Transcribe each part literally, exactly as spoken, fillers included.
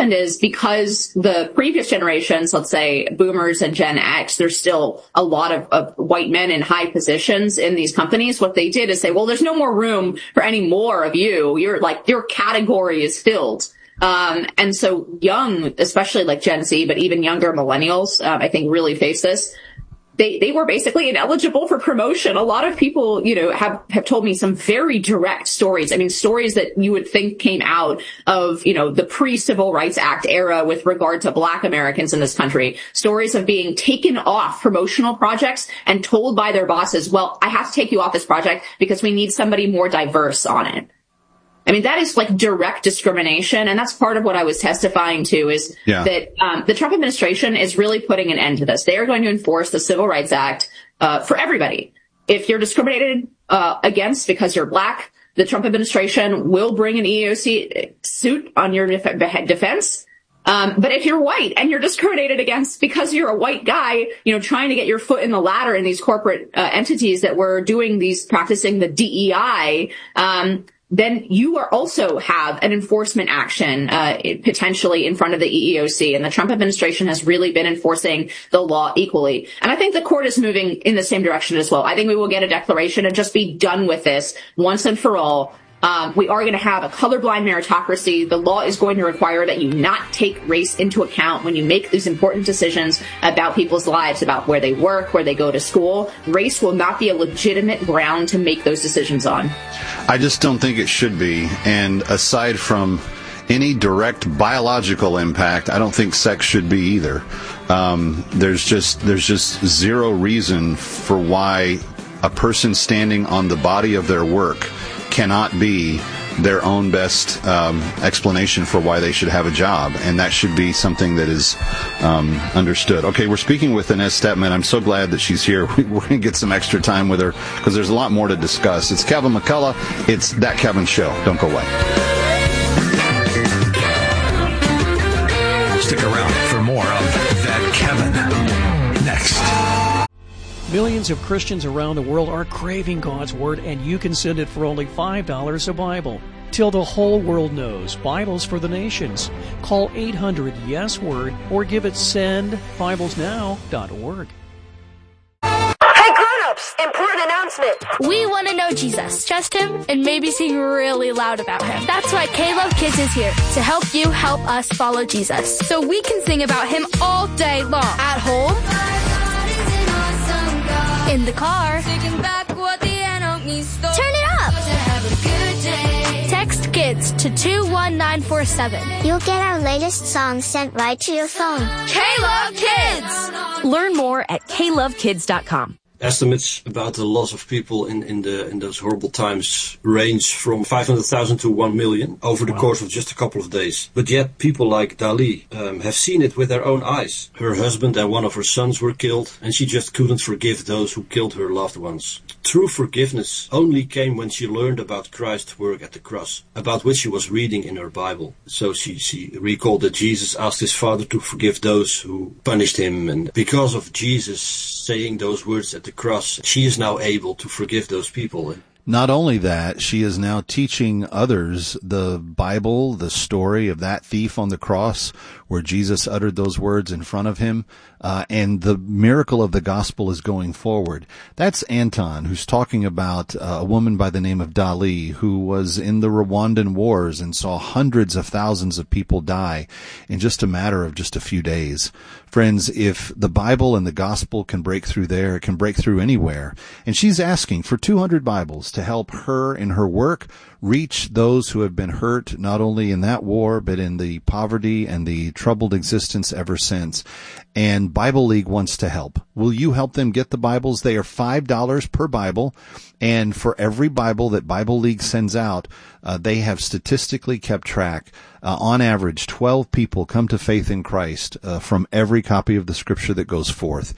happened is because the previous generations, let's say boomers and Gen X, there's still a lot of, of white men in high positions in these companies. What they did is say, well, there's no more room for any more of you. You're like, your category is filled. Um, and so young, especially like Gen Z, but even younger millennials, um, I think really face this. They, they were basically ineligible for promotion. A lot of people, you know, have, have told me some very direct stories. I mean, stories that you would think came out of, you know, the pre-Civil Rights Act era with regard to Black Americans in this country. Stories of being taken off promotional projects and told by their bosses, well, I have to take you off this project because we need somebody more diverse on it. I mean, that is like direct discrimination. And that's part of what I was testifying to is yeah. that um, the Trump administration is really putting an end to this. They are going to enforce the Civil Rights Act uh, for everybody. If you're discriminated uh, against because you're Black, the Trump administration will bring an E E O C suit on your def- defense. Um, but if you're white and you're discriminated against because you're a white guy, you know, trying to get your foot in the ladder in these corporate uh, entities that were doing these, practicing the D E I, um, then you are also have an enforcement action uh potentially in front of the E E O C. And the Trump administration has really been enforcing the law equally. And I think the court is moving in the same direction as well. I think we will get a declaration and just be done with this once and for all. Um, we are going to have a colorblind meritocracy. The law is going to require that you not take race into account when you make these important decisions about people's lives, about where they work, where they go to school. Race will not be a legitimate ground to make those decisions on. I just don't think it should be. And aside from any direct biological impact, I don't think sex should be either. Um, there's just there's just zero reason for why a person standing on the body of their work cannot be their own best um, explanation for why they should have a job, and that should be something that is um, understood. Okay, we're speaking with Inez Stepman. I'm so glad that she's here. We're going to get some extra time with her because there's a lot more to discuss. It's Kevin McCullough. It's That Kevin Show. Don't go away. Stick around for more of That Kevin next. Millions of Christians around the world are craving God's Word, and you can send it for only five dollars a Bible. Till the whole world knows, Bibles for the Nations. Call eight hundred yes word or give it send bibles now dot org. Hey grown-ups, important announcement. We want to know Jesus, trust Him, and maybe sing really loud about Him. That's why K-Love Kids is here to help you help us follow Jesus. So we can sing about Him all day long. At home, in the car, turn it up. Text KIDS to two one nine four seven. You'll get our latest songs sent right to your phone. K-Love Kids! Learn more at K love kids dot com. Estimates about the loss of people in, in the in those horrible times range from five hundred thousand to one million over the wow. course of just a couple of days. But yet people like Dali um, have seen it with their own eyes. Her husband and one of her sons were killed, and she just couldn't forgive those who killed her loved ones. True forgiveness only came when she learned about Christ's work at the cross, about which she was reading in her Bible. So she, she recalled that Jesus asked his Father to forgive those who punished him, and because of Jesus saying those words at the cross, she is now able to forgive those people. Not only that, she is now teaching others the Bible, the story of that thief on the cross where Jesus uttered those words in front of him, uh, and the miracle of the gospel is going forward. That's Anton, who's talking about uh, a woman by the name of Dali, who was in the Rwandan wars and saw hundreds of thousands of people die in just a matter of just a few days. Friends, if the Bible and the gospel can break through there, it can break through anywhere. And she's asking for two hundred Bibles to help her in her work reach those who have been hurt, not only in that war, but in the poverty and the troubled existence ever since. And Bible League wants to help. Will you help them get the Bibles? They are five dollars per Bible. And for every Bible that Bible League sends out, uh, they have statistically kept track. Uh, on average, twelve people come to faith in Christ uh, from every copy of the Scripture that goes forth.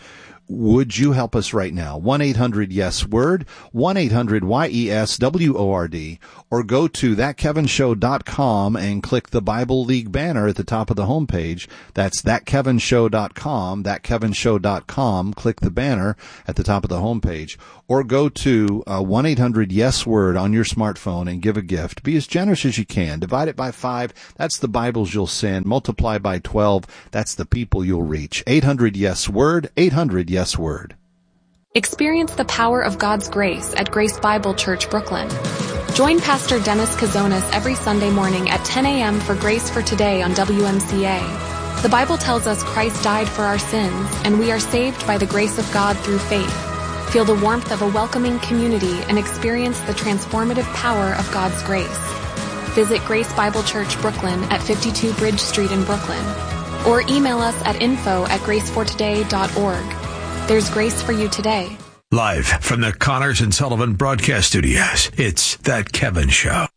would you help us right now? one eight hundred yes word, one eight hundred Y E S W O R D, or go to that kevin show dot com and click the Bible League banner at the top of the homepage. That's that kevin show dot com, that kevin show dot com. Click the banner at the top of the homepage, or go to uh, one eight hundred yes word on your smartphone and give a gift. Be as generous as you can. Divide it by five. That's the Bibles you'll send. Multiply by twelve. That's the people you'll reach. eight hundred yes word, eight hundred yes word. Experience the power of God's grace at Grace Bible Church, Brooklyn. Join Pastor Dennis Kazonis every Sunday morning at ten a.m. for Grace for Today on W M C A. The Bible tells us Christ died for our sins, and we are saved by the grace of God through faith. Feel the warmth of a welcoming community and experience the transformative power of God's grace. Visit Grace Bible Church, Brooklyn at fifty-two Bridge Street in Brooklyn, or email us at info at grace for today dot org. There's grace for you today. Live from the Connors and Sullivan Broadcast Studios, it's That Kevin Show.